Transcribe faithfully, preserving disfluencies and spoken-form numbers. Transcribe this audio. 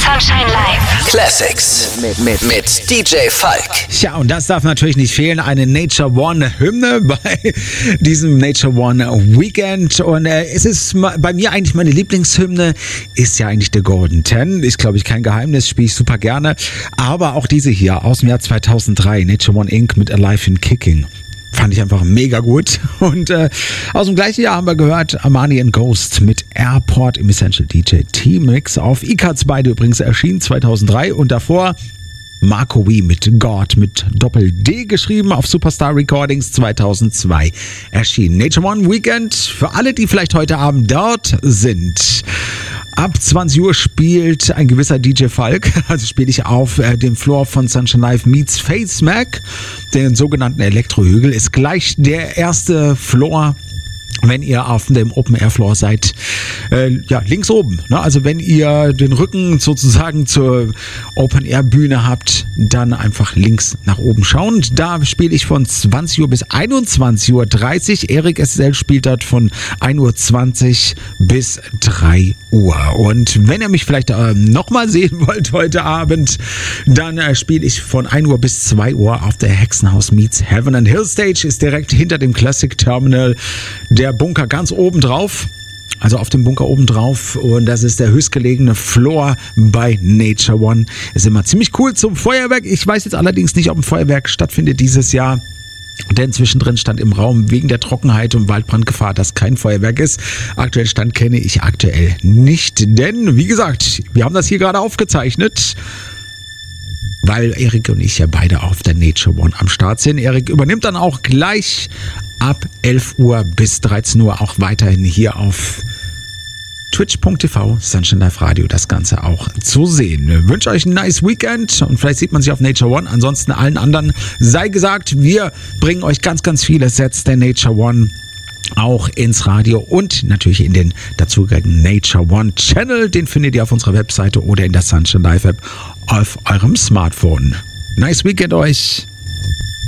Sunshine Live. Classics mit, mit, mit D J Falk. Ja, und das darf natürlich nicht fehlen, eine Nature One Hymne bei diesem Nature One Weekend. Und äh, es ist bei mir eigentlich meine Lieblingshymne, ist ja eigentlich der Golden Ten. Ist, glaube ich, kein Geheimnis, spiele ich super gerne. Aber auch diese hier aus dem Jahr zweitausenddrei, Nature One Incorporated mit Alive and Kicking. Fand ich einfach mega gut. Und äh, aus dem gleichen Jahr haben wir gehört Armani and Ghost mit Airport im Essential D J T-Mix auf I K A Z beide übrigens erschienen zweitausenddrei und davor Marco Wee mit God mit Doppel-D geschrieben auf Superstar Recordings zweitausendzwei erschienen. Nature One Weekend für alle, die vielleicht heute Abend dort sind. Ab zwanzig Uhr spielt ein gewisser D J Falk, also spiele ich auf äh, dem Floor von Sunshine Live meets Face Mac, den sogenannten Elektrohügel, ist gleich der erste Floor, wenn ihr auf dem Open Air Floor seid, äh, ja, links oben. Ne? Also wenn ihr den Rücken sozusagen zur Open Air Bühne habt, dann einfach links nach oben schauen. Da spiele ich von zwanzig Uhr bis einundzwanzig Uhr dreißig. Erik S L spielt dort von ein Uhr zwanzig bis drei Uhr. Und wenn ihr mich vielleicht äh, nochmal sehen wollt heute Abend, dann äh, spiele ich von ein Uhr bis zwei Uhr auf der Hexenhaus meets Heaven and Hill Stage. Ist direkt hinter dem Classic Terminal. Der Bunker ganz oben drauf, also auf dem Bunker oben drauf, und das ist der höchstgelegene Floor bei Nature One. Ist immer ziemlich cool zum Feuerwerk. Ich weiß jetzt allerdings nicht, ob ein Feuerwerk stattfindet dieses Jahr, denn zwischendrin stand im Raum wegen der Trockenheit und Waldbrandgefahr, dass kein Feuerwerk ist. Aktuell Stand kenne ich aktuell nicht, denn wie gesagt, wir haben das hier gerade aufgezeichnet, weil Erik und ich ja beide auf der Nature One am Start sind. Erik übernimmt dann auch gleich ab elf Uhr bis dreizehn Uhr auch weiterhin hier auf twitch punkt t v, Sunshine Live Radio, das Ganze auch zu sehen. Ich wünsche euch ein nice Weekend und vielleicht sieht man sich auf Nature One. Ansonsten allen anderen sei gesagt, wir bringen euch ganz, ganz viele Sets der Nature One auch ins Radio und natürlich in den dazugehörigen Nature One Channel. Den findet ihr auf unserer Webseite oder in der Sunshine Live App auf eurem Smartphone. Nice Weekend euch!